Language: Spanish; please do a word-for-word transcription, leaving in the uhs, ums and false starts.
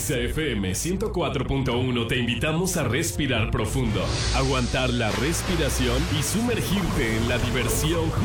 Exa F M ciento cuatro punto uno te invitamos a respirar profundo, aguantar la respiración y sumergirte en la diversión